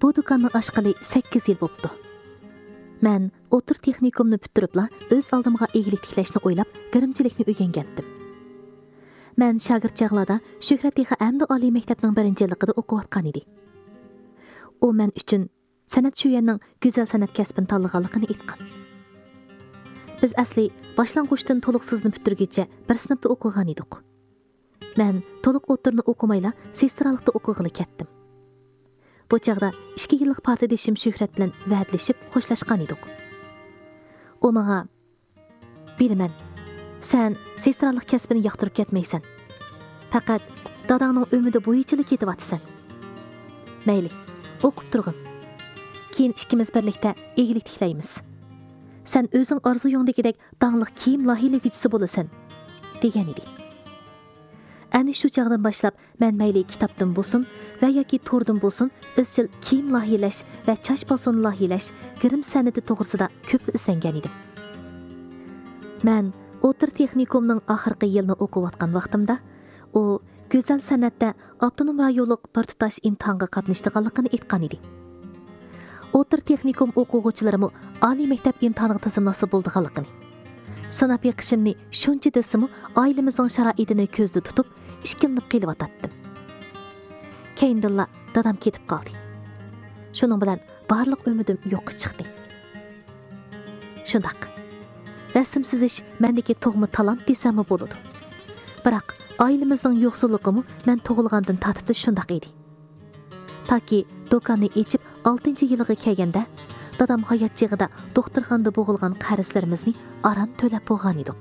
bu do'konni ochqili 8 yil bo'pti. Men o'tir texnikumni bitiribla o'z oldimga eglik tiklashni o'ylab, girimchilikni o'rgangandim. Men shogird chog'larda Shuhrat Texa Amdi oliy maktabning 1-yilligida o'qiyotgan edi. U men uchun san'at shuyanning go'zal san'at kasbini tanlaganligini aytgan. Biz asli boshlang'uchdan to'liqsizni bitirguncha bir sinfda o'qigan edik. Men to'liq o'tirni o'qimayla sestralikda o'qig'ili ketdim. Bu chaqda 2 yillik partadeshim Shuhrat bilan va'dlashib xo'shlashgan edik. U menga "Bilaman, sen sestralik kasbini yoqtirib ketmaysan. Faqat dadangning umidi bo'yicha ketyapsan. Mayli, o'qib turg'in. Keyin ikkimiz birlikda eglik tiklaymiz. Sen o'zing orzuyingdagidek dangliq kiyim loyihalaguvchisi bo'lasan" degan edi. Ana shu chaqdan boshlab men mayli kitobdan bo'lsin va yoki to'rdan bo'lsin izchil kiyim loyihalash va chash fasoni loyihalash, girim san'ati to'g'risida ko'p izlangan edim. Men o'tir texnikumning oxirgi yilini o'qiyotgan vaqtimda u go'zal san'atda avtonom rayonlik bir tutash imtihonga qatnashganligini aytgan edi. O'tir texnikum o'quvchilarimi oliy maktab imtihoniga tizimlasa bo'lganligini, sinab yiqishimni shuncha desimi oilamizning sharoitini ko'zda tutib ishkinib qelyotdim. Keyindilla dadam ketib qoldi. Shuning bilan barliq umidim yo'qqa chiqdi. Shundaq. Rasm chizish mendagi tug'ma talant desam bo'ladi. Biroq oilamizning yo'qsulligimi men tug'ilgandan tartibda shundaq edi. Toki do'konni ochib 6-yiliga kelganda dadam hayot chig'ida doktorxonada bo'g'ilgan qarzlarimizni aran to'lab bo'lgan edik.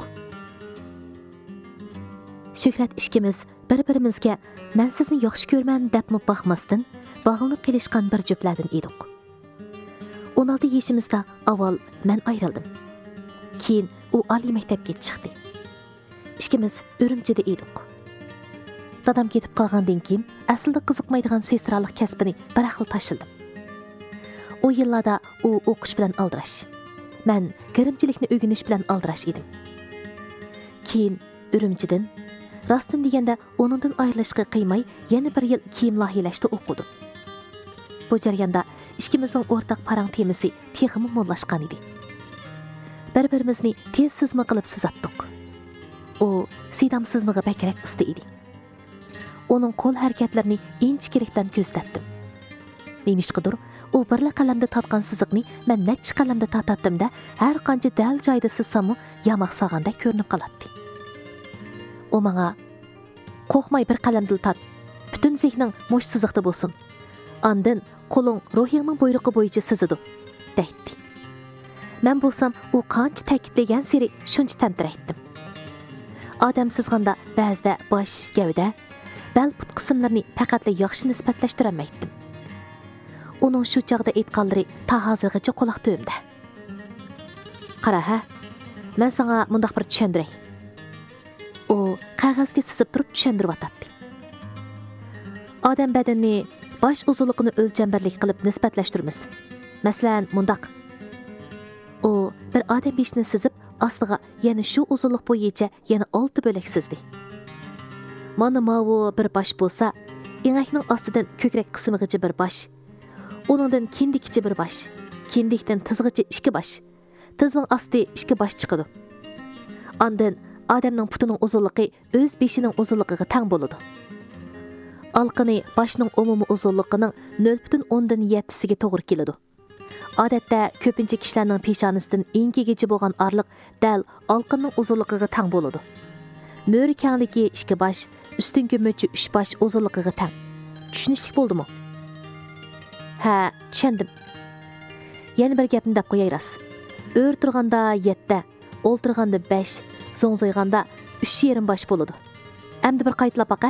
Shuhrat ikkimiz bir-birimizga "Men sizni yaxshi ko'rman" deb boqmasdan bog'lanib qilishgan bir juftlardan edik. 16 yoshimizda avval men ayrildim. Keyin u oliy maktabga chiqdi. Ikkimiz Urumchida edik. Dadam ketib qolgandan keyin aslida qiziqmaydigan sestralik kasbini bir xil tashildim. O yillarda u o'qish bilan aldirash, men girimchilikni o'rganish bilan aldirash edim. Keyin Urumchidan rostdan deganda onundan ayrilishga qiymay yana bir yil kiyim loyihalashda o'qidim. Bu jarayonda ikkimizning o'rtaq parang temisi texmi mo'llashgan edi. Bir-birimizni tez sizma qilib sizatdik. U sidam sizmiga bakrak usta edi. Onun qo'l harakatlarini inchkilikdan ko'zlatdim. Nemishqidir, u birla qalamda tatgan siziqni men necha qalamda tatatdimda har qancha dal joyda sizsam yamoq sag'anda ko'rinib qoladi. O menga "Qo'rqmay bir qalamda tat. Butun zehning mo'sh siziqda bo'lsin. Ondan qo'ling ruhingning buyrug'i bo'yicha sizidi" deydi. Men bo'lsam u qancha ta'kidlagan sari shuncha tamtiraydim. Odam sizganda ba'zida bosh, gavda, bel put qismlarini faqat yaxshi nisbatlashtirolmaydim. Onun shu chaqda aytganlari ta hozirgacha quloq tu'mda. "Qara ha, men senga mundaq bir tushundiray." U qog'ozga sizib turib tushundiryotdi. Odam badanini bosh uzunligini o'lchambarlik qilib nisbatlashtiramiz. Masalan, mundaq. U bir odam beshini sizib, ostiga yana shu uzunlik bo'yicha yana 6 bo'lak sizdi. Mana mavu bir bosh bo'lsa, ingakning ostidan ko'krak qismigacha bir bosh, uningdan kindikicha bir bosh, kindikdan tizgacha 2 bosh, tizning osti 2 bosh chiqadi. Ondan odamning putining uzunligi o'z beshining uzunligiga teng bo'ladi. Alqini boshning umumiy uzunligining 0.7 siga to'g'ri keladi. Odatda ko'pincha kishilarning peshonasidan engigacha bo'lgan orliq dal alqinning uzunligiga teng bo'ladi. Mo'ri kengligi 2 bosh, ustungi mo'chi 3 bosh uzunligiga teng. Tushunishli bo'ldimi? Ha, tushundim. Yana bir gapni deb qo'yay ras. O'rtirganda 7, o'ltirganda 5, so'ngzoyganda 3,5 bosh bo'ladi. Endi bir qaytlab baqa.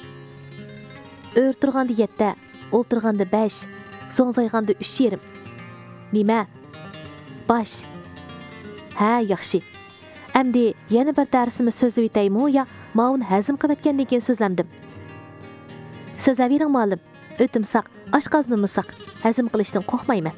O'rtirganda 7, o'ltirganda 5, so'ngzoyganda 3,5. Nima? Bosh. Ha, yaxshi. Endi yana bir darsimi so'zlab o'taymi yo ma'un hazm qilayotgandan keyin so'zlamdim. So'zlavering muallim. O'timsaq, oshqoznimsaq, hazm qilishdan qo'rqmayman.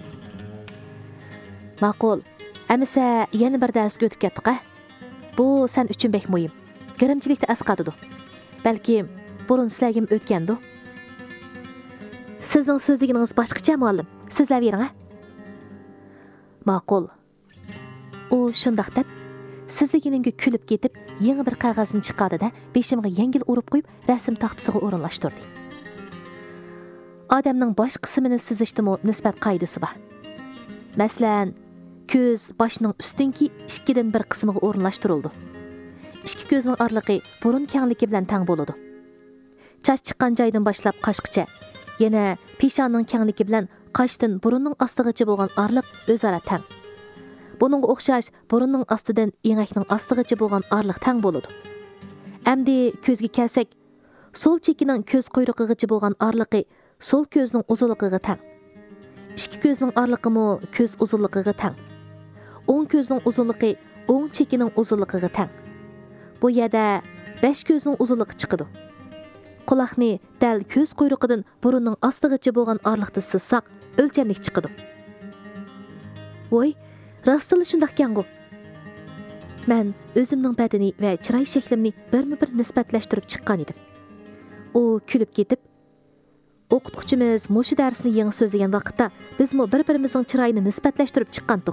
Ma'qul. Amisa yana bir darsga o'tib ketdik-a? Bu sen uchun bek muhim. Girimchilikda asqatidi. Balki burun sizlarga o'tgandi. Sizning so'zligingiz boshqacha, muallim. So'zlab bering, ha? Ma'qul. U shundoq deb sizliginimga kulib ketib, yangi bir qog'ozni chiqardi-da, beshimga yengil urib qo'yib, rasm taxtasiga o'rinlashtirdi. Odamning bosh qismini sizishdimi nisbat qoidasi bor. Masalan, ko'z boshning ustinki 2dan 1 qismiga o'rinlashtirildi. Ikki ko'zning orlig'i burun kengligi bilan teng bo'ladi. Choch chiqqan joydan boshlab qoshgacha, yana peshonning kengligi bilan qoshdan burunning ostigacha bo'lgan orliq o'zaro teng. Buningga o'xshash burunning ostidan engakning ostigacha bo'lgan orliq teng bo'ladi. Endi ko'zga kelsak, so'l chekining ko'z quyrug'igacha bo'lgan orliqi so'l ko'zning uzunligiga teng. Ikki ko'zning orliqimi ko'z uzunligiga teng. O'ng ko'zning uzunligi o'ng chekining uzunligiga teng. Bu yerda 5 ko'zning uzunligi chiqadi. Quloqni dal ko'z quyrug'idan burunning ostigacha bo'lgan orliqda sızsaq, o'lchamlik chiqadi. Voy, rostila shundoq ekan-ku. Men o'zimning badani va chiroy shaklimni birma-bir nisbatlashtirib chiqqan edim. U kulib ketib, o'qituvchimiz mushu darsni yangi so'zlagan vaqtda bizmi bir-birimizning chiroyini nisbatlashtirib chiqqandik.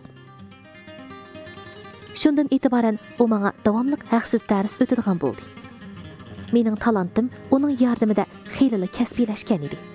Shundan e'tiboran u menga davomli haqsiz dars o'tadigan bo'ldi. Mening talantim uning yordamida xeyli kasbiylashgan edi.